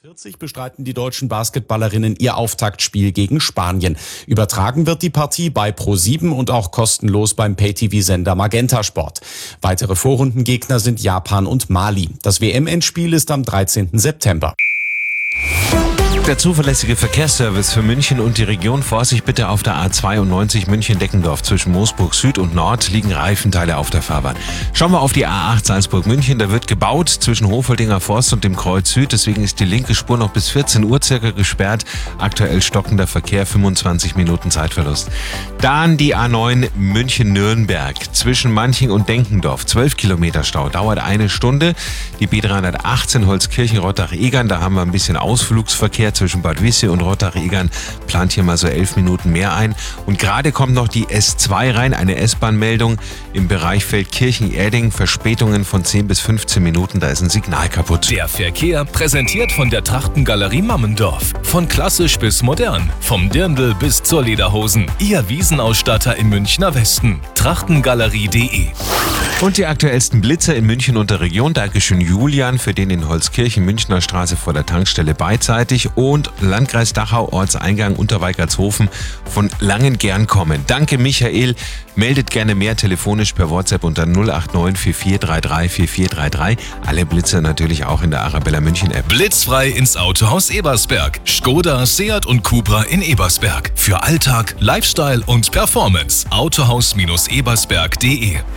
40 bestreiten die deutschen Basketballerinnen ihr Auftaktspiel gegen Spanien. Übertragen wird die Partie bei Pro7 und auch kostenlos beim Pay-TV-Sender Magenta Sport. Weitere Vorrundengegner sind Japan und Mali. Das WM-Endspiel ist am 13. September. Der zuverlässige Verkehrsservice für München und die Region. Vorsicht bitte auf der A92 München-Deckendorf. Zwischen Moosburg Süd und Nord liegen Reifenteile auf der Fahrbahn. Schauen wir auf die A8 Salzburg-München. Da wird gebaut zwischen Hofeldinger Forst und dem Kreuz Süd. Deswegen ist die linke Spur noch bis 14 Uhr circa gesperrt. Aktuell stockender Verkehr, 25 Minuten Zeitverlust. Dann die A9 München-Nürnberg. Zwischen Manching und Denkendorf. 12 Kilometer Stau. Dauert eine Stunde. Die B318 Holzkirchen-Rottach-Egern. Da haben wir ein bisschen Ausflugsverkehr zwischen Bad Wisse und Rottach-Egern, plant hier mal so 11 Minuten mehr ein. Und gerade kommt noch die S2 rein, eine S-Bahn-Meldung im Bereich Feldkirchen-Erding, Verspätungen von 10 bis 15 Minuten, da ist ein Signal kaputt. Der Verkehr präsentiert von der Trachtengalerie Mammendorf. Von klassisch bis modern, vom Dirndl bis zur Lederhosen. Ihr Wiesenausstatter im Münchner Westen. Trachtengalerie.de. Und die aktuellsten Blitzer in München und der Region. Dankeschön Julian für den in Holzkirchen, Münchner Straße vor der Tankstelle beidseitig. Und Landkreis Dachau, Ortseingang Unterweigertshofen von Langen-Gern kommen. Danke Michael. Meldet gerne mehr telefonisch per WhatsApp unter 089 4433 4433. Alle Blitzer natürlich auch in der Arabella München App. Blitzfrei ins Autohaus Ebersberg. Skoda, Seat und Cupra in Ebersberg. Für Alltag, Lifestyle und Performance. Autohaus-ebersberg.de.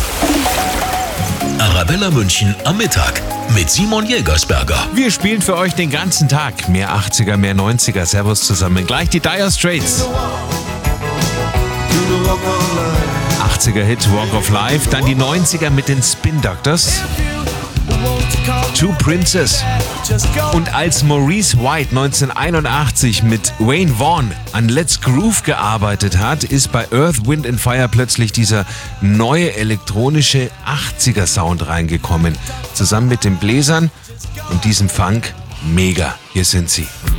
Arabella München am Mittag mit Simon Jägersberger. Wir spielen für euch den ganzen Tag. Mehr 80er, mehr 90er. Servus zusammen. Gleich die Dire Straits. 80er Hit Walk of Life. Dann die 90er mit den Spin Doctors. Two Princes. Und als Maurice White 1981 mit Wayne Vaughn an Let's Groove gearbeitet hat, ist bei Earth, Wind and Fire plötzlich dieser neue elektronische 80er Sound reingekommen. Zusammen mit den Bläsern und diesem Funk. Mega. Hier sind sie.